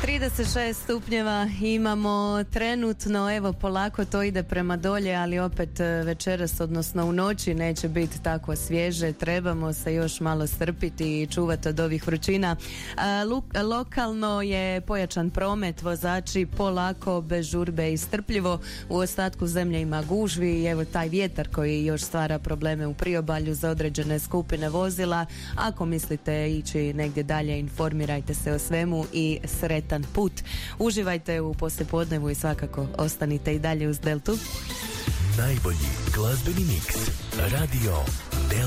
36 stupnjeva imamo trenutno, evo polako to ide prema dolje, ali opet večeras, odnosno u noći neće biti tako svježe, trebamo se još malo strpiti i čuvati od ovih vrućina. Lokalno je pojačan promet, vozači polako, bez žurbe i strpljivo, u ostatku zemlje ima gužvi i evo taj vjetar koji još stvara probleme u priobalju za određene skupine vozila. Ako mislite ići negdje dalje, informirajte se o svemu i sretan put. Uživajte u poslijepodnevu i svakako ostanite i dalje uz Deltu. Najbolji glazbeni miks. Radio